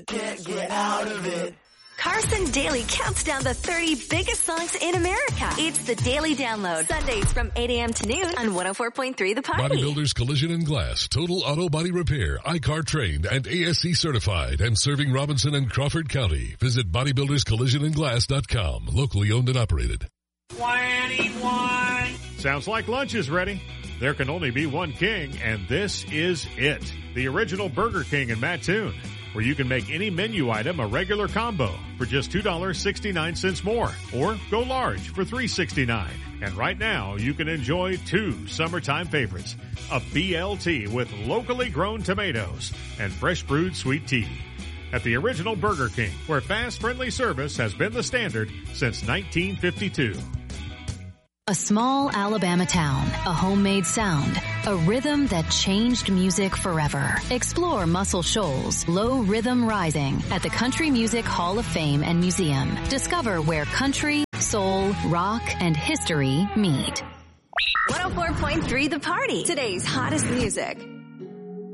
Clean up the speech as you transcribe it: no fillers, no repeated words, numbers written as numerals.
Get out of it. Carson Daly counts down the 30 biggest songs in America. It's the Daily Download. Sundays from 8 a.m. to noon on 104.3 The Party. Bodybuilders Collision and Glass. Total auto body repair. ICAR trained and ASC certified and serving Robinson and Crawford County. Visit bodybuilderscollisionandglass.com. Locally owned and operated. 21. Sounds like lunch is ready. There can only be one king, and this is it. The original Burger King in Mattoon, where you can make any menu item a regular combo for just $2.69 more, or go large for $3.69. And right now, you can enjoy two summertime favorites, a BLT with locally grown tomatoes and fresh brewed sweet tea. At the original Burger King, where fast, friendly service has been the standard since 1952. A small Alabama town, a homemade sound, a rhythm that changed music forever. Explore Muscle Shoals, Low Rhythm Rising at the Country Music Hall of Fame and Museum. Discover where country, soul, rock, and history meet. 104.3 The Party. Today's hottest music.